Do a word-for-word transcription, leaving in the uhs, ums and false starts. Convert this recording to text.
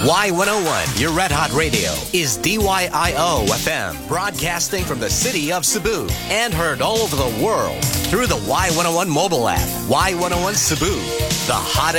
Y one oh one, your Red Hot Radio, is D Y I O F M, broadcasting from the city of Cebu and heard all over the world through the Y one oh one mobile app. Y one oh one Cebu, the hottest